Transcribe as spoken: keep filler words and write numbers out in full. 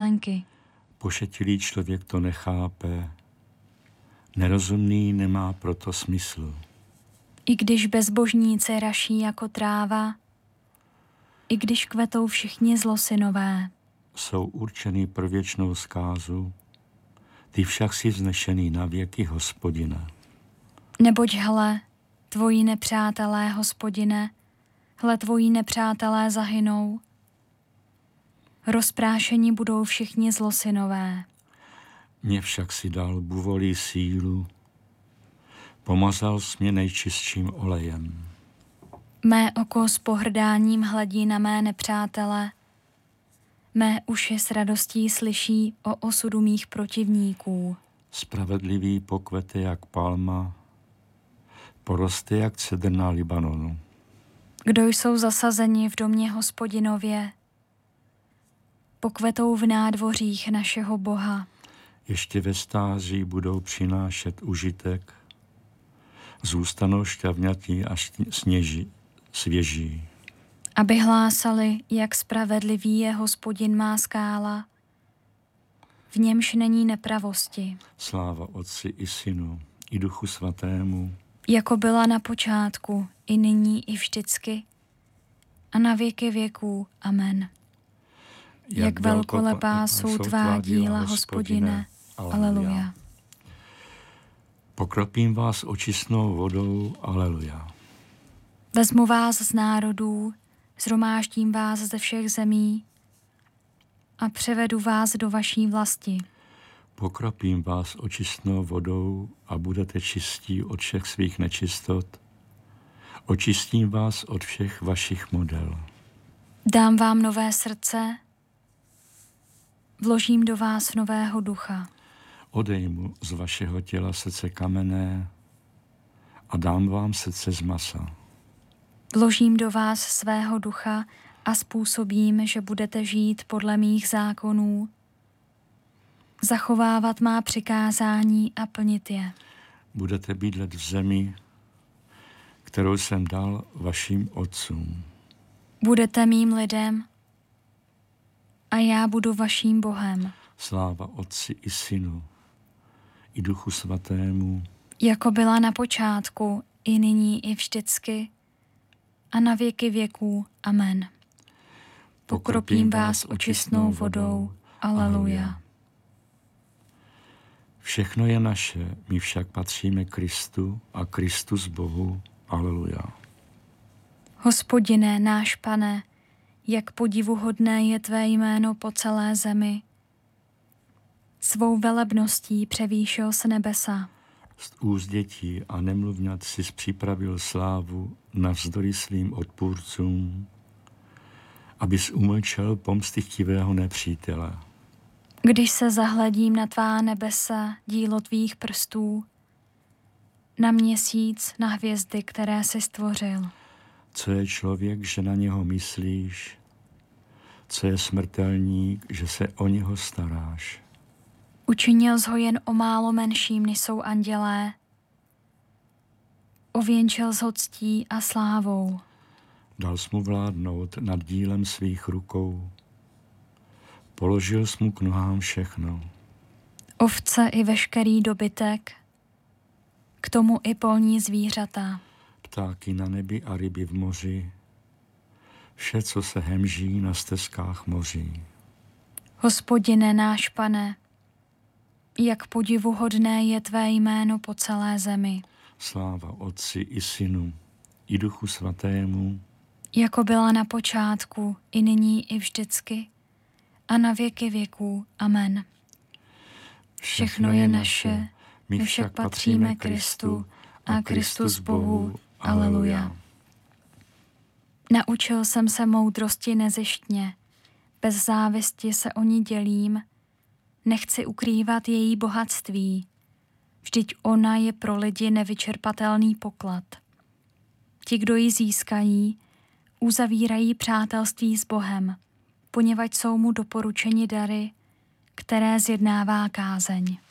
myšlenky. Pošetilý člověk to nechápe, nerozumný nemá proto smysl. I když bezbožníci raší jako tráva, i když kvetou všichni zlosynové, jsou určený pro věčnou zkázu, ty však jsi vznešený na věky, Hospodine. Neboť hle, tvoji nepřátelé, Hospodine, hle, tvoji nepřátelé zahynou, rozprášeni budou všichni zlosynové. Mně však si dal buvolí sílu, pomazal jsi mě nejčistším olejem. Mé oko s pohrdáním hledí na mé nepřátele, mé uši s radostí slyší o osudu mých protivníků. Spravedlivý pokvete jak palma, poroste jak cedr na Libanonu. Kdo jsou zasazeni v domě Hospodinově, pokvetou v nádvořích našeho Boha. Ještě ve stáří budou přinášet užitek, zůstanou šťavňatí a sněží, svěží. Aby hlásali, jak spravedlivý je Hospodin má skála, v němž není nepravosti. Sláva Otci i Synu, i Duchu Svatému, jako byla na počátku, i nyní, i vždycky, a na věky věků. Amen. Jak, jak velkolepá jsou tvá díla, Hospodine. Aleluja. Pokropím vás očistnou vodou. Aleluja. Vezmu vás z národů, shromáždím vás ze všech zemí a převedu vás do vaší vlasti. Pokropím vás očistnou vodou a budete čistí od všech svých nečistot. Očistím vás od všech vašich model. Dám vám nové srdce, vložím do vás nového ducha. Odejmu z vašeho těla srdce kamenné a dám vám srdce z masa. Vložím do vás svého ducha a způsobím, že budete žít podle mých zákonů, zachovávat má přikázání a plnit je. Budete bydlet v zemi, kterou jsem dal vašim otcům. Budete mým lidem a já budu vaším Bohem. Sláva Otci i Synu, i Duchu Svatému, jako byla na počátku, i nyní, i vždycky, a na věky věků. Amen. Pokropím vás očistnou vodou. Aleluja. Všechno je naše, my však patříme Kristu a Kristus Bohu. Aleluja. Hospodine, náš Pane, jak podivuhodné je tvé jméno po celé zemi. Svou velebností převýšil se nebesa. Z úst dětí a nemluvňat si připravil slávu navzdory svým odpůrcům, abys umlčel pomsty chtivého nepřítele. Když se zahledím na tvá nebesa, dílo tvých prstů, na měsíc, na hvězdy, které jsi stvořil. Co je člověk, že na něho myslíš? Co je smrtelník, že se o něho staráš? Učinil jsi ho jen o málo menším, než jsou andělé. Ověnčil jsi ho ctí a slávou. Dal jsi mu vládnout nad dílem svých rukou. Položil jsi mu k nohám všechno. Ovce i veškerý dobytek, k tomu i polní zvířata. Ptáky na nebi a ryby v moři, vše, co se hemží na stezkách moří. Hospodine, náš Pane, jak podivuhodné je tvé jméno po celé zemi. Sláva Otci i Synu, i Duchu Svatému, jako byla na počátku, i nyní, i vždycky, a na věky věků. Amen. Všechno je naše, my však patříme Kristu a Kristus Bohu. Aleluja. Naučil jsem se moudrosti nezištně, bez závisti se o ní dělím, nechci ukrývat její bohatství, vždyť ona je pro lidi nevyčerpatelný poklad. Ti, kdo ji získají, uzavírají přátelství s Bohem, poněvadž jsou mu doporučeni dary, které zjednává kázeň.